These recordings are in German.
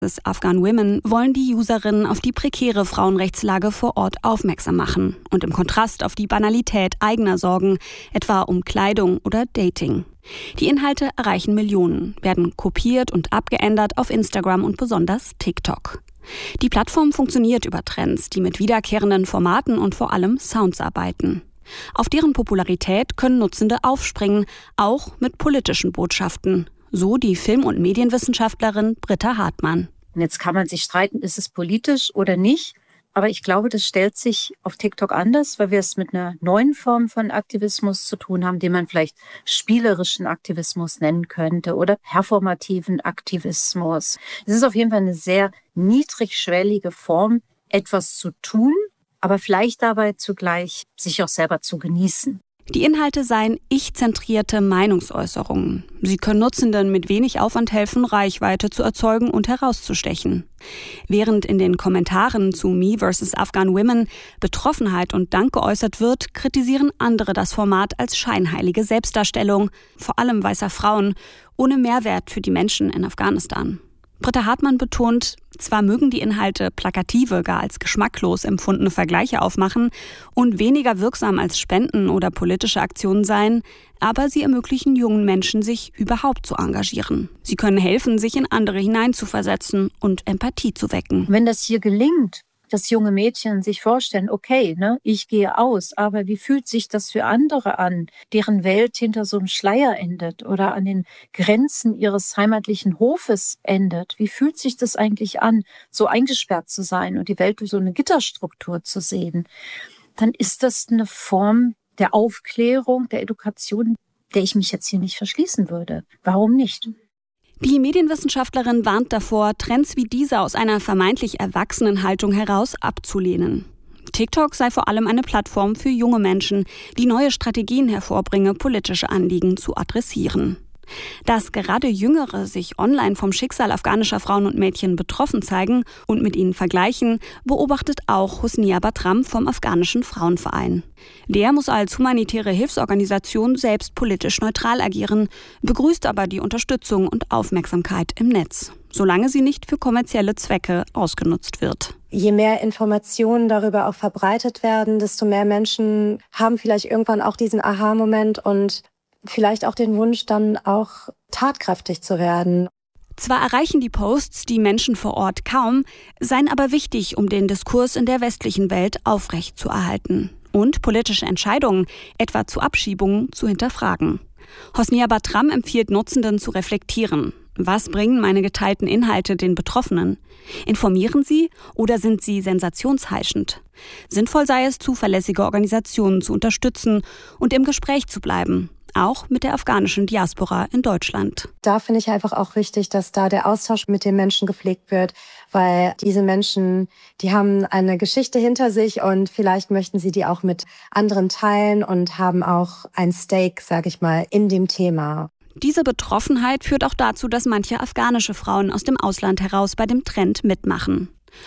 vs. Afghan Women wollen die Userinnen auf die prekäre Frauenrechtslage vor Ort aufmerksam machen und im Kontrast auf die Banalität eigener Sorgen, etwa um Kleidung oder Dating. Die Inhalte erreichen Millionen, werden kopiert und abgeändert auf Instagram und besonders TikTok. Die Plattform funktioniert über Trends, die mit wiederkehrenden Formaten und vor allem Sounds arbeiten. Auf deren Popularität können Nutzende aufspringen, auch mit politischen Botschaften. So die Film- und Medienwissenschaftlerin Britta Hartmann. Jetzt kann man sich streiten, ist es politisch oder nicht? Aber ich glaube, das stellt sich auf TikTok anders, weil wir es mit einer neuen Form von Aktivismus zu tun haben, den man vielleicht spielerischen Aktivismus nennen könnte oder performativen Aktivismus. Es ist auf jeden Fall eine sehr niedrigschwellige Form, etwas zu tun, aber vielleicht dabei zugleich sich auch selber zu genießen. Die Inhalte seien ich-zentrierte Meinungsäußerungen. Sie können Nutzenden mit wenig Aufwand helfen, Reichweite zu erzeugen und herauszustechen. Während in den Kommentaren zu Me vs. Afghan Women Betroffenheit und Dank geäußert wird, kritisieren andere das Format als scheinheilige Selbstdarstellung, vor allem weißer Frauen, ohne Mehrwert für die Menschen in Afghanistan. Britta Hartmann betont, zwar mögen die Inhalte plakative, gar als geschmacklos empfundene Vergleiche aufmachen und weniger wirksam als Spenden oder politische Aktionen sein, aber sie ermöglichen jungen Menschen, sich überhaupt zu engagieren. Sie können helfen, sich in andere hineinzuversetzen und Empathie zu wecken. Wenn das hier gelingt, dass junge Mädchen sich vorstellen, okay, ich gehe aus, aber wie fühlt sich das für andere an, deren Welt hinter so einem Schleier endet oder an den Grenzen ihres heimatlichen Hofes endet? Wie fühlt sich das eigentlich an, so eingesperrt zu sein und die Welt durch so eine Gitterstruktur zu sehen? Dann ist das eine Form der Aufklärung, der Education, der ich mich jetzt hier nicht verschließen würde. Warum nicht? Die Medienwissenschaftlerin warnt davor, Trends wie diese aus einer vermeintlich erwachsenen Haltung heraus abzulehnen. TikTok sei vor allem eine Plattform für junge Menschen, die neue Strategien hervorbringe, politische Anliegen zu adressieren. Dass gerade Jüngere sich online vom Schicksal afghanischer Frauen und Mädchen betroffen zeigen und mit ihnen vergleichen, beobachtet auch Hosnia Batram vom Afghanischen Frauenverein. Der muss als humanitäre Hilfsorganisation selbst politisch neutral agieren, begrüßt aber die Unterstützung und Aufmerksamkeit im Netz, solange sie nicht für kommerzielle Zwecke ausgenutzt wird. Je mehr Informationen darüber auch verbreitet werden, desto mehr Menschen haben vielleicht irgendwann auch diesen Aha-Moment und vielleicht auch den Wunsch, dann auch tatkräftig zu werden. Zwar erreichen die Posts die Menschen vor Ort kaum, seien aber wichtig, um den Diskurs in der westlichen Welt aufrechtzuerhalten und politische Entscheidungen, etwa zu Abschiebungen, zu hinterfragen. Hosnia Batram empfiehlt Nutzenden zu reflektieren. Was bringen meine geteilten Inhalte den Betroffenen? Informieren sie oder sind sie sensationsheischend? Sinnvoll sei es, zuverlässige Organisationen zu unterstützen und im Gespräch zu bleiben. Auch mit der afghanischen Diaspora in Deutschland. Da finde ich einfach auch wichtig, dass da der Austausch mit den Menschen gepflegt wird, weil diese Menschen, die haben eine Geschichte hinter sich und vielleicht möchten sie die auch mit anderen teilen und haben auch ein Stake, sage ich mal, in dem Thema. Diese Betroffenheit führt auch dazu, dass manche afghanische Frauen aus dem Ausland heraus bei dem Trend mitmachen.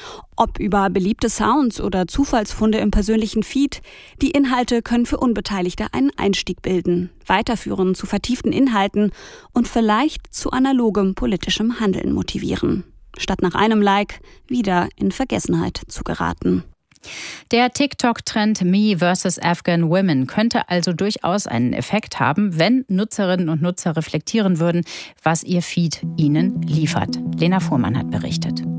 Ob über beliebte Sounds oder Zufallsfunde im persönlichen Feed, die Inhalte können für Unbeteiligte einen Einstieg bilden, weiterführen zu vertieften Inhalten und vielleicht zu analogem politischem Handeln motivieren, statt nach einem Like wieder in Vergessenheit zu geraten. Der TikTok-Trend Me vs. Afghan Women könnte also durchaus einen Effekt haben, wenn Nutzerinnen und Nutzer reflektieren würden, was ihr Feed ihnen liefert. Lena Fuhrmann hat berichtet.